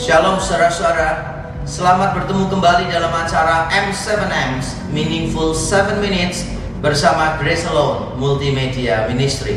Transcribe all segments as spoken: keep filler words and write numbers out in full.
Shalom saudara-saudara, selamat bertemu kembali dalam acara M tujuh M Meaningful tujuh Minutes bersama Grace Alone Multimedia Ministry.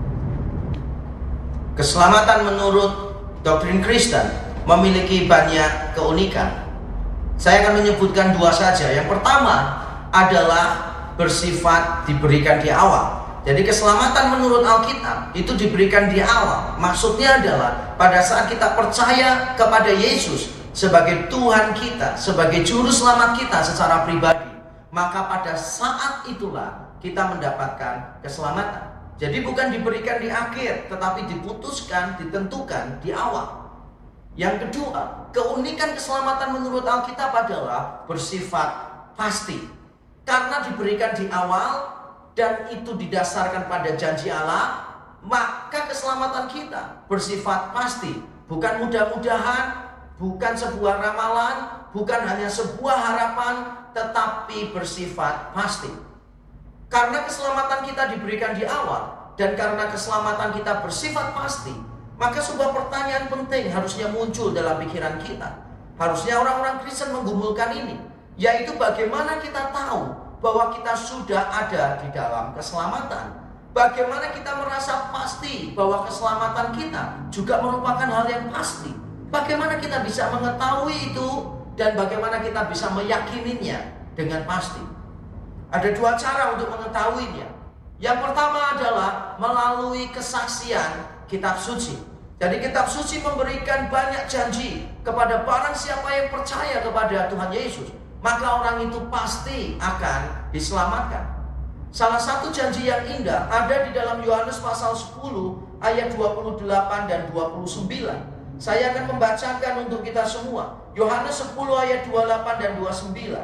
Keselamatan menurut doktrin Kristen memiliki banyak keunikan. Saya akan menyebutkan dua saja. Yang pertama adalah bersifat diberikan di awal. Jadi keselamatan menurut Alkitab itu diberikan di awal. Maksudnya adalah pada saat kita percaya kepada Yesus sebagai Tuhan kita, sebagai juru selamat kita secara pribadi, maka pada saat itulah kita mendapatkan keselamatan. Jadi bukan diberikan di akhir, tetapi diputuskan, ditentukan di awal. Yang kedua, keunikan keselamatan menurut Alkitab adalah bersifat pasti. Karena diberikan di awal dan itu didasarkan pada janji Allah, maka keselamatan kita bersifat pasti. Bukan mudah-mudahan, bukan sebuah ramalan, bukan hanya sebuah harapan, tetapi bersifat pasti. Karena keselamatan kita diberikan di awal dan karena keselamatan kita bersifat pasti, maka sebuah pertanyaan penting harusnya muncul dalam pikiran kita. Harusnya orang-orang Kristen menggumulkan ini, yaitu bagaimana kita tahu bahwa kita sudah ada di dalam keselamatan. Bagaimana kita merasa pasti bahwa keselamatan kita juga merupakan hal yang pasti. Bagaimana kita bisa mengetahui itu dan bagaimana kita bisa meyakininya dengan pasti. Ada dua cara untuk mengetahuinya. Yang pertama adalah melalui kesaksian kitab suci. Jadi kitab suci memberikan banyak janji kepada barang siapa yang percaya kepada Tuhan Yesus, maka orang itu pasti akan diselamatkan. Salah satu janji yang indah ada di dalam Yohanes pasal sepuluh ayat dua puluh delapan dan dua puluh sembilan. Saya akan membacakan untuk kita semua. Yohanes sepuluh ayat dua puluh delapan dan dua puluh sembilan.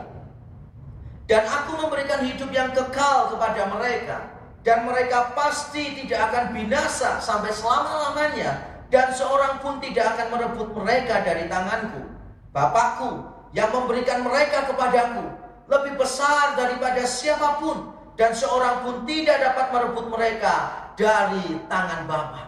Dan aku memberikan hidup yang kekal kepada mereka, dan mereka pasti tidak akan binasa sampai selama-lamanya, dan seorang pun tidak akan merebut mereka dari tanganku. Bapakku yang memberikan mereka kepadaku lebih besar daripada siapapun, dan seorang pun tidak dapat merebut mereka dari tangan Bapa.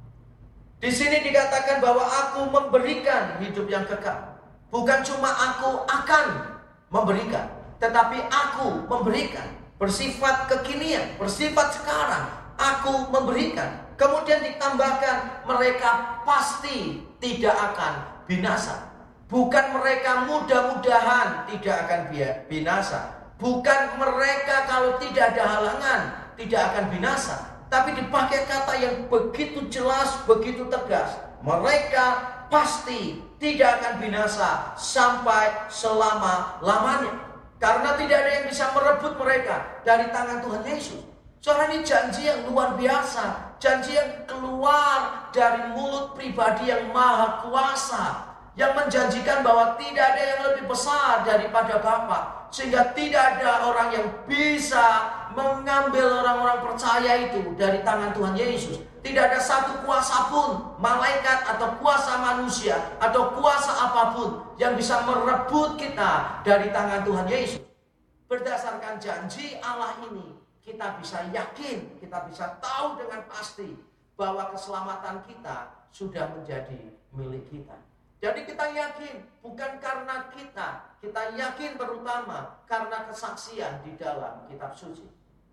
Di sini dikatakan bahwa aku memberikan hidup yang kekal. Bukan cuma aku akan memberikan, tetapi aku memberikan. Bersifat kekinian, bersifat sekarang, aku memberikan. Kemudian ditambahkan mereka pasti tidak akan binasa. Bukan mereka mudah-mudahan tidak akan binasa. Bukan mereka kalau tidak ada halangan tidak akan binasa. Tapi dipakai kata yang begitu jelas, begitu tegas. Mereka pasti tidak akan binasa sampai selama-lamanya. Karena tidak ada yang bisa merebut mereka dari tangan Tuhan Yesus. Soalnya ini janji yang luar biasa. Janji yang keluar dari mulut pribadi yang maha kuasa, yang menjanjikan bahwa tidak ada yang lebih besar daripada Bapa, sehingga tidak ada orang yang bisa mengambil orang-orang percaya itu dari tangan Tuhan Yesus. Tidak ada satu kuasa pun, malaikat atau kuasa manusia atau kuasa apapun yang bisa merebut kita dari tangan Tuhan Yesus. Berdasarkan janji Allah ini, kita bisa yakin, kita bisa tahu dengan pasti bahwa keselamatan kita sudah menjadi milik kita. Jadi kita yakin bukan karena kita, kita yakin terutama karena kesaksian di dalam kitab suci.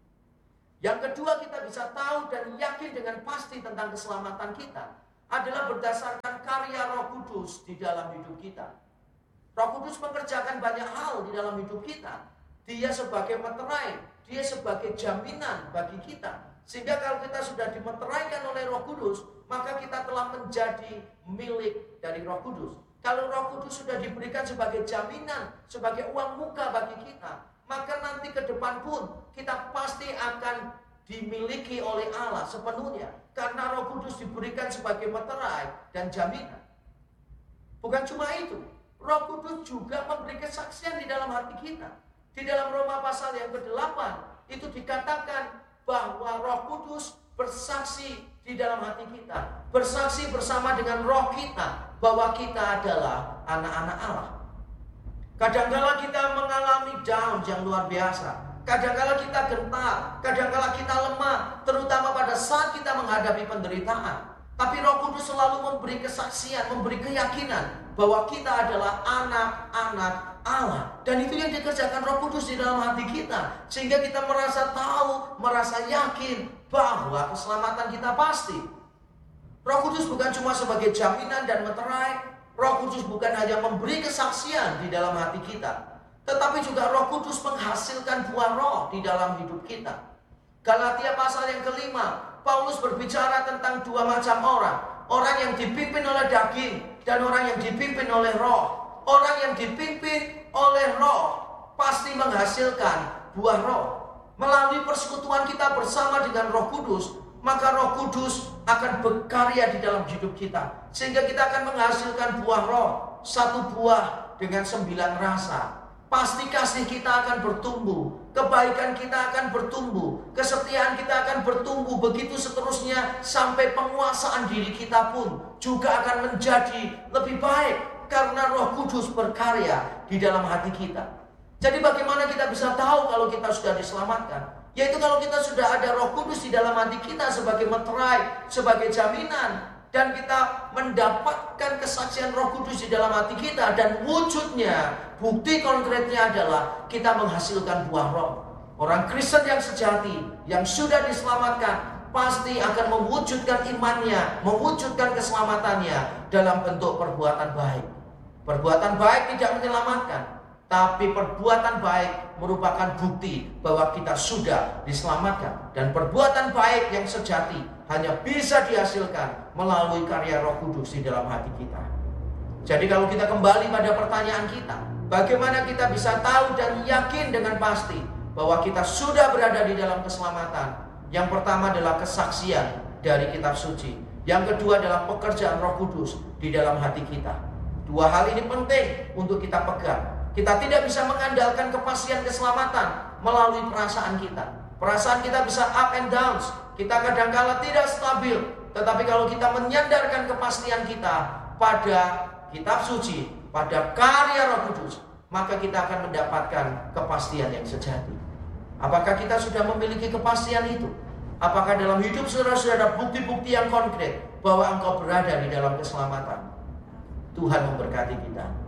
Yang kedua, kita bisa tahu dan yakin dengan pasti tentang keselamatan kita adalah berdasarkan karya Roh Kudus di dalam hidup kita. Roh Kudus mengerjakan banyak hal di dalam hidup kita. Dia sebagai meterai, dia sebagai jaminan bagi kita. Sehingga kalau kita sudah dimeteraikan oleh Roh Kudus, maka kita telah menjadi milik dari Roh Kudus. Kalau Roh Kudus sudah diberikan sebagai jaminan, sebagai uang muka bagi kita, maka nanti ke depan pun kita pasti akan dimiliki oleh Allah sepenuhnya. Karena Roh Kudus diberikan sebagai meterai dan jaminan. Bukan cuma itu, Roh Kudus juga memberi kesaksian di dalam hati kita. Di dalam Roma pasal yang kedelapan itu dikatakan bahwa Roh Kudus bersaksi di dalam hati kita, bersaksi bersama dengan roh kita bahwa kita adalah anak-anak Allah. Kadangkala kita mengalami down yang luar biasa, kadangkala kita gentar, kadangkala kita lemah, terutama pada saat kita menghadapi penderitaan. Tapi Roh Kudus selalu memberi kesaksian, memberi keyakinan bahwa kita adalah anak-anak Allah. Dan itu yang dikerjakan Roh Kudus di dalam hati kita, sehingga kita merasa tahu, merasa yakin bahwa keselamatan kita pasti. Roh Kudus bukan cuma sebagai jaminan dan meterai. Roh Kudus bukan hanya memberi kesaksian di dalam hati kita, tetapi juga Roh Kudus menghasilkan buah roh di dalam hidup kita. Galatia pasal yang kelima, Paulus berbicara tentang dua macam orang. Orang yang dipimpin oleh daging dan orang yang dipimpin oleh roh. Orang yang dipimpin oleh roh pasti menghasilkan buah roh. Melalui persekutuan kita bersama dengan Roh Kudus, maka Roh Kudus akan berkarya di dalam hidup kita, sehingga kita akan menghasilkan buah roh. Satu buah dengan sembilan rasa. Pasti kasih kita akan bertumbuh, kebaikan kita akan bertumbuh, kesetiaan kita akan bertumbuh, begitu seterusnya sampai penguasaan diri kita pun juga akan menjadi lebih baik karena Roh Kudus berkarya di dalam hati kita. Jadi bagaimana kita bisa tahu kalau kita sudah diselamatkan? Yaitu kalau kita sudah ada Roh Kudus di dalam hati kita sebagai meterai, sebagai jaminan, dan kita mendapatkan kesaksian Roh Kudus di dalam hati kita, dan wujudnya, bukti konkretnya adalah kita menghasilkan buah roh. Orang Kristen yang sejati, yang sudah diselamatkan, pasti akan mewujudkan imannya, mewujudkan keselamatannya dalam bentuk perbuatan baik. Perbuatan baik tidak menyelamatkan, tapi perbuatan baik merupakan bukti bahwa kita sudah diselamatkan. Dan perbuatan baik yang sejati hanya bisa dihasilkan melalui karya Roh Kudus di dalam hati kita. Jadi kalau kita kembali pada pertanyaan kita, bagaimana kita bisa tahu dan yakin dengan pasti bahwa kita sudah berada di dalam keselamatan? Yang pertama adalah kesaksian dari kitab suci. Yang kedua adalah pekerjaan Roh Kudus di dalam hati kita. Dua hal ini penting untuk kita pegang. Kita tidak bisa mengandalkan kepastian keselamatan melalui perasaan kita. Perasaan kita bisa up and downs. Kita kadang-kala tidak stabil. Tetapi kalau kita menyandarkan kepastian kita pada kitab suci, pada karya Roh Kudus, maka kita akan mendapatkan kepastian yang sejati. Apakah kita sudah memiliki kepastian itu? Apakah dalam hidup saudara sudah ada bukti-bukti yang konkret bahwa engkau berada di dalam keselamatan? Tuhan memberkati kita.